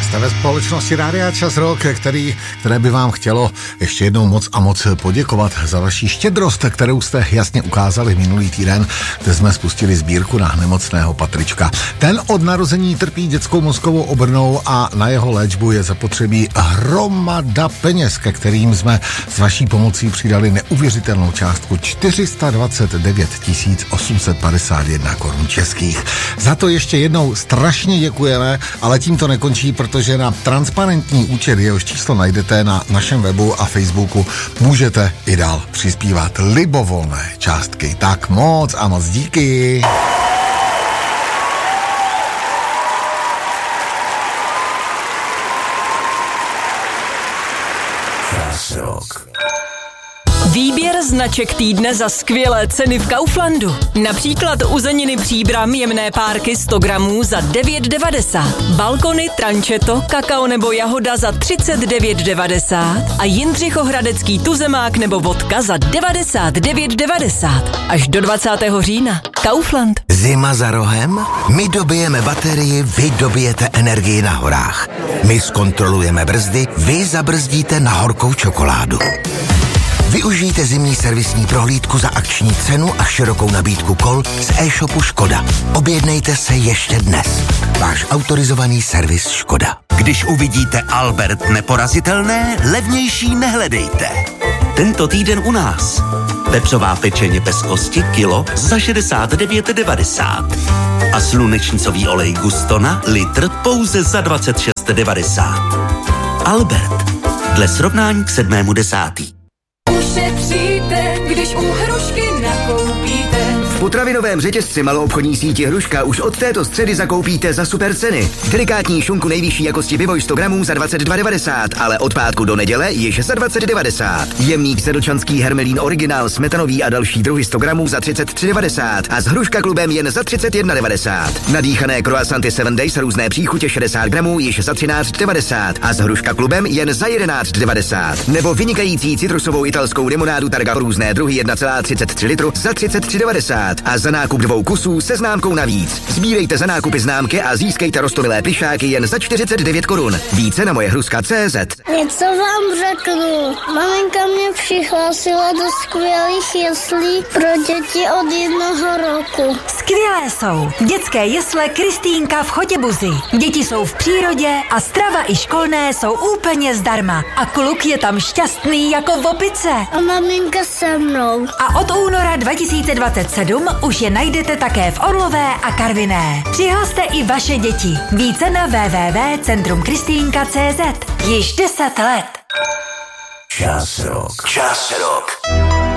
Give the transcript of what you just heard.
Jste ve společnosti Rádia Čas Rock, které by vám chtělo ještě jednou moc a moc poděkovat za vaši štědrost, kterou jste jasně ukázali minulý týden, kde jsme spustili sbírku na nemocného Patrička. Ten od narození trpí dětskou mozkovou obrnou a na jeho léčbu je zapotřebí hromada peněz, ke kterým jsme s vaší pomocí přidali neuvěřitelnou částku 429 851 korun českých. Za to ještě jednou strašně děkujeme, ale tím to nekončí, protože na transparentní účet, jehož číslo najdete na našem webu a Facebooku, můžete i dál přispívat libovolné částky. Tak moc a moc díky. Výběr značek týdne za skvělé ceny v Kauflandu. Například uzeniny Příbram jemné párky 100 gramů za 9,90. Balkony, trančeto, kakao nebo jahoda za 39,90. A Jindřichohradecký tuzemák nebo vodka za 99,90. Až do 20. října. Kaufland. Zima za rohem? My dobijeme baterii, vy dobijete energii na horách. My zkontrolujeme brzdy, vy zabrzdíte na horkou čokoládu. Využijte zimní servisní prohlídku za akční cenu a širokou nabídku kol z e-shopu Škoda. Objednejte se ještě dnes. Váš autorizovaný servis Škoda. Když uvidíte Albert neporazitelné, levnější nehledejte. Tento týden u nás. Vepřová pečeně bez kosti kilo za 69,90. A slunečnicový olej Gustona litr pouze za 26,90. Albert. Dle srovnání k 7.10. Ušetříte, když u Hrušky nakoupíte. V potravinovém řetězci maloobchodní síti Hruška už od této středy zakoupíte za super ceny. Delikátní šunku nejvyšší jakosti Bivoj 100 gramů za 22,90, ale od pátku do neděle již za 20,90. Jemník sedlčanský hermelín originál smetanový a další druhy 100 gramů za 33,90 a s Hruška klubem jen za 31,90. Nadýchané croissanty 7 Days různé příchutě 60 gramů již za 13,90 a s Hruška klubem jen za 11,90. Nebo vynikající citrusovou italskou limonádu Targa různé druhy 1,33 litru za 33,90. A za nákup 2 kusů se známkou navíc. Sbírejte za nákupy známky a získejte rostomilé plišáky jen za 49 korun. Více na mojehruska.cz. Něco vám řeknu. Maminka mě přihlásila do skvělých jeslí pro děti od 1 roku. Skvělé jsou dětské jesle Kristýnka v Chotěbuzi. Děti jsou v přírodě a strava i školné jsou úplně zdarma. A kluk je tam šťastný jako v opice. A maminka se mnou. A od února 2027 už je najdete také v Orlové a Karviné. Přihlaste i vaše děti. Více na www.centrumkristýnka.cz. Již 10 let. Čas Rock.